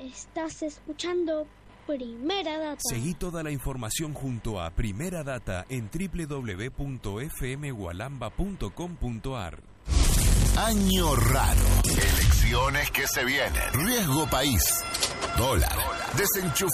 Estás escuchando Primera Data. Seguí toda la información junto a Primera Data en www.fmgualamba.com.ar. Año raro. Elecciones que se vienen. Riesgo país. Dólar. Desenchufe.